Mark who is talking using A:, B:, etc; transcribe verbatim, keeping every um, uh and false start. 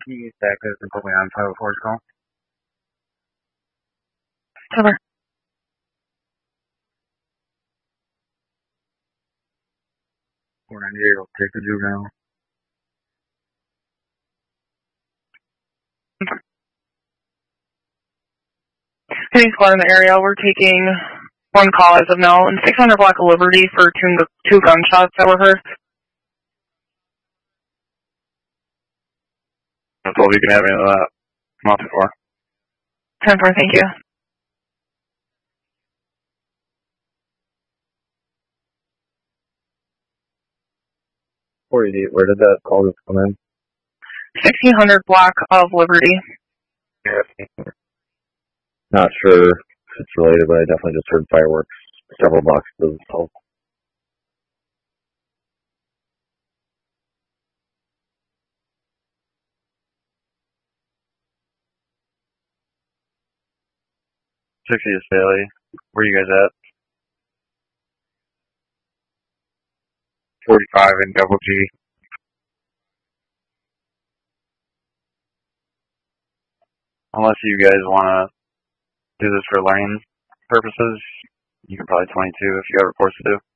A: Can you use that code and put me on five oh four's call?
B: Cover.
A: four ninety-eight will take the juvenile.
B: Hitting squad in the area. We're taking one call as of now, and six hundred block of Liberty for two, two gunshots that were heard.
A: That's all you can have into that. Come on, four.
B: ten four, thank you.
C: forty-eight, where did that call just come in?
B: sixteen hundred block of Liberty.
C: Yeah. Not sure if it's related, but I definitely just heard fireworks several blocks to the south.
A: sixty is Bailey. Where are you guys at? forty-five and double G. Unless you guys want to do this for lane purposes, you can probably twenty-two if you have reports to do.